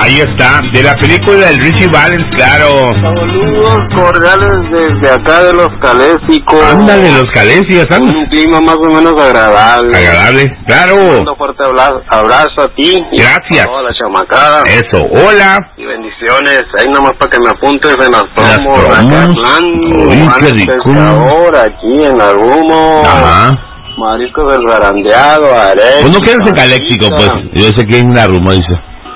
Ahí está, de la película del Richie Valens, claro. Saludos cordiales desde acá de Los Calécicos. Ándale, Los Calécicos, ¿sabes? Un clima más o menos agradable. Agradable, claro. Un fuerte abrazo a ti. Gracias. A toda la chamacada. Eso, hola. Y bendiciones. Ahí nomás para que me apuntes en las promos. Uy, qué rico. Pescador aquí en Argumo. Ajá. Mariscos del Zarandeado, Arequipa. Pues no quieres en Caléxico, pues. Yo sé que en Argumo, dice.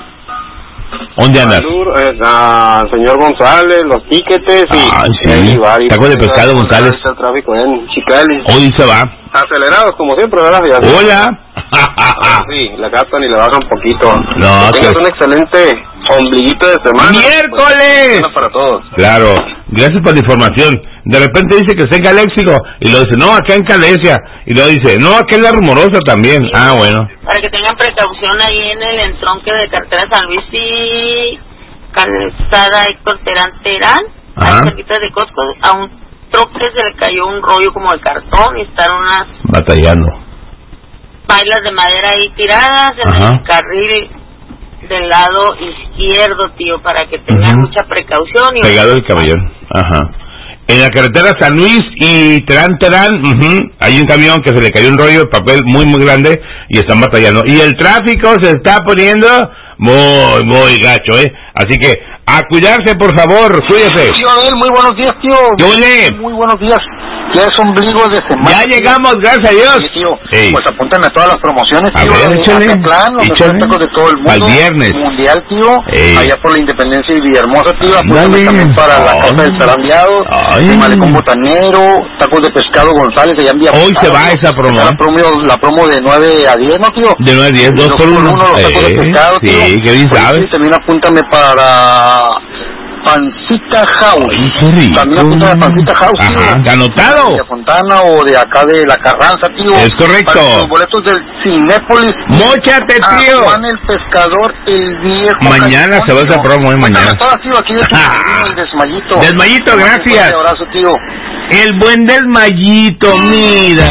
¿Dónde andas? Señor González, los tiquetes y... sí. Taco de pescado, González. El tráfico en Chicali. Hoy se va. Acelerados, como siempre, ¿verdad? Hola. Sí, le gastan y le bajan poquito. No, que tengas un excelente ombliguito de semana. ¡Miércoles! Pues, para todos. Claro. Gracias por la información. De repente dice que está en Caléxico y luego dice, no, acá en Calesia. Y luego dice, no, acá en La Rumorosa también. Ah, bueno. Para que tengan precaución ahí en el entronque de carretera San Luis y calzada Héctor Terán, ahí cerquita de Costco, a un troque se le cayó un rollo como de cartón y están unas... batallando. Pailas de madera ahí tiradas en el carril del lado izquierdo, tío, para que tengan mucha precaución. Y pegado el caballón. Ajá. En la carretera San Luis y Terán, hay un camión que se le cayó un rollo de papel muy, muy grande y están batallando. Y el tráfico se está poniendo muy, muy gacho, ¿eh? Así que, a cuidarse, por favor, cuídese. Tío Abel, muy buenos días, tío. ¿Qué huele? Muy buenos días. Ya es ombligo de semana. Ya llegamos, gracias a Dios. Sí, tío. Sí. Pues apúntame a todas las promociones, tío. A ver, échale. Los tacos de todo el mundo. Al viernes. Mundial, tío. Allá por la Independencia y Villahermosa, tío. Dale. Apúntame también para la Casa del Zarandeado. El Malecón Botanero. Tacos de pescado González, allá en Villahermosa. Hoy se va esa promo. La promo de 9 a 10, ¿no, tío? De 9 a 10, 2 por 1. Los tacos de pescado, tío. Sí, qué bien sabes. Sí, también apúntame para... Pancita House. Ay, qué rico. También apunta de Pancita House, tío. Ajá, anotado. De Fontana o de acá de La Carranza, tío. Es correcto. Para los boletos del Cinépolis. Móchate, tío. Juan el Pescador, el viejo. Mañana se va esa promo, mañana. Todas, tío, aquí de el Desmayito. Desmayito, gracias. Un abrazo, tío. El buen Desmayito, mira.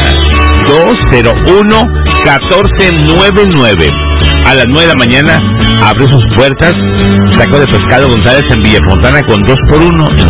201-1499. A las 9 de la mañana abre sus puertas. Taco de pescado González en Villafontana con 2 por 1.